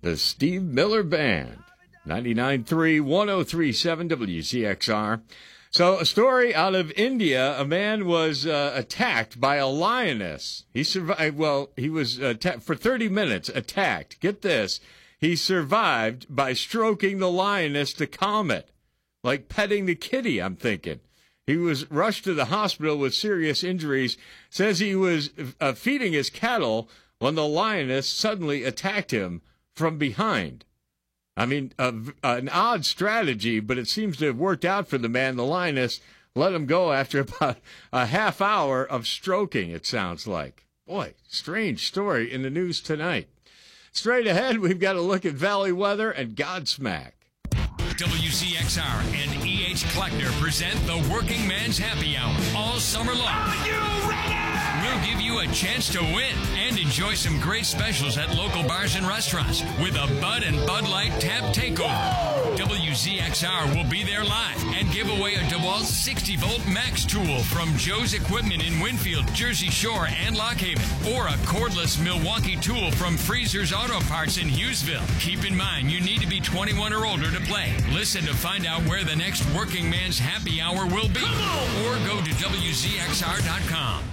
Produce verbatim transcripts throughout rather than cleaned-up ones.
The Steve Miller Band, ninety-nine point three, one oh three point seven W C X R. So a story out of India, a man was uh, attacked by a lioness. He survived, well, he was atta- for thirty minutes attacked. Get this. He survived by stroking the lioness to calm it, like petting the kitty, I'm thinking. He was rushed to the hospital with serious injuries. Says he was uh, feeding his cattle when the lioness suddenly attacked him from behind. I mean, uh, an odd strategy, but it seems to have worked out for the man. The lioness let him go after about a half hour of stroking, it sounds like. Boy, strange story in the news tonight. Straight ahead, we've got a look at Valley weather and Godsmack. W C X R and E H Kleckner present the Working Man's Happy Hour all summer long. Are you ready? We'll give you a chance to win and enjoy some great specials at local bars and restaurants with a Bud and Bud Light Tap Takeover. W Z X R will be there live and give away a DeWalt sixty volt Max tool from Joe's Equipment in Winfield, Jersey Shore, and Lock Haven, or a cordless Milwaukee tool from Freezer's Auto Parts in Hughesville. Keep in mind, you need to be twenty-one or older to play. Listen to find out where the next Working Man's Happy Hour will be, or go to W Z X R dot com.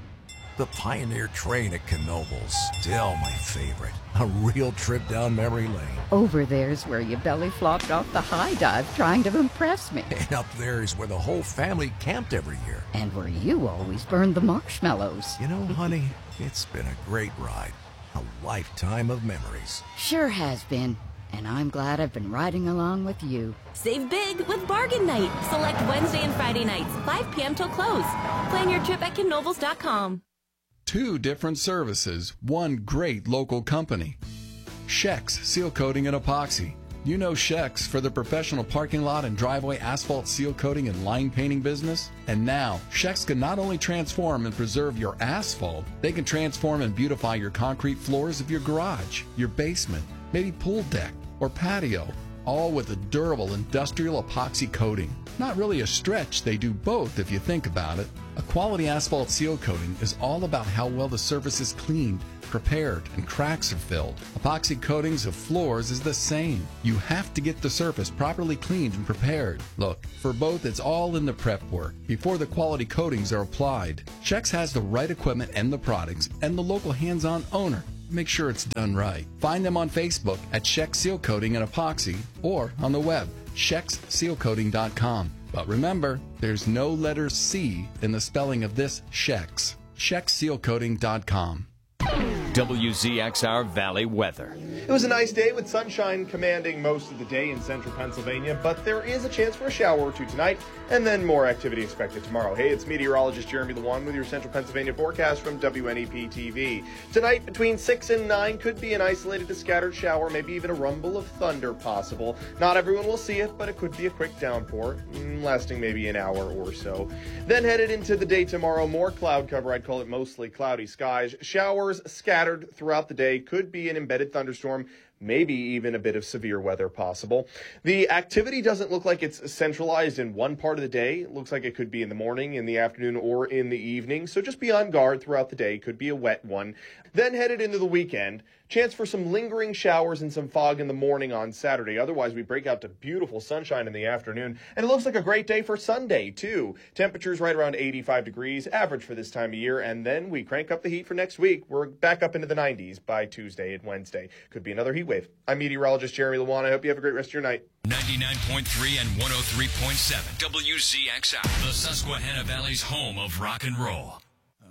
The Pioneer train at Knoebels, still my favorite. A real trip down memory lane. Over there's where you belly flopped off the high dive trying to impress me. And up there is where the whole family camped every year. And where you always burned the marshmallows. You know, honey, it's been a great ride. A lifetime of memories. Sure has been. And I'm glad I've been riding along with you. Save big with Bargain Night. Select Wednesday and Friday nights, five p.m. till close. Plan your trip at Knoebels dot com. Two different services, one great local company. Shex Seal Coating and Epoxy. You know Shex for the professional parking lot and driveway asphalt seal coating and line painting business? And now, Shex can not only transform and preserve your asphalt, they can transform and beautify your concrete floors of your garage, your basement, maybe pool deck or patio, all with a durable industrial epoxy coating. Not really a stretch, they do both if you think about it. A quality asphalt seal coating is all about how well the surface is cleaned, prepared, and cracks are filled. Epoxy coatings of floors is the same. You have to get the surface properly cleaned and prepared. Look, for both it's all in the prep work before the quality coatings are applied. Shex has the right equipment and the products and the local hands-on owner. Make sure it's done right. Find them on Facebook at Shex Seal Coating and Epoxy or on the web, shex seal coating dot com. But remember, there's no letter C in the spelling of this Shex. shex seal coating dot com. W Z X R Valley weather. It was a nice day with sunshine commanding most of the day in central Pennsylvania, but there is a chance for a shower or two tonight, and then more activity expected tomorrow. Hey, it's meteorologist Jeremy Lewan with your central Pennsylvania forecast from W N E P T V. Tonight, between six and nine, could be an isolated to scattered shower, maybe even a rumble of thunder possible. Not everyone will see it, but it could be a quick downpour, lasting maybe an hour or so. Then headed into the day tomorrow, more cloud cover. I'd call it mostly cloudy skies. Showers scattered throughout the day, could be an embedded thunderstorm, maybe even a bit of severe weather possible. The activity doesn't look like it's centralized in one part of the day. It looks like it could be in the morning, in the afternoon, or in the evening. So just be on guard throughout the day. Could be a wet one. Then headed into the weekend, chance for some lingering showers and some fog in the morning on Saturday. Otherwise, we break out to beautiful sunshine in the afternoon. And it looks like a great day for Sunday, too. Temperatures right around eighty-five degrees, average for this time of year. And then we crank up the heat for next week. We're back up into the nineties by Tuesday and Wednesday. Could be another heat wave. I'm meteorologist Jeremy Lewan. I hope you have a great rest of your night. ninety-nine point three and one oh three point seven W Z X R, the Susquehanna Valley's home of rock and roll.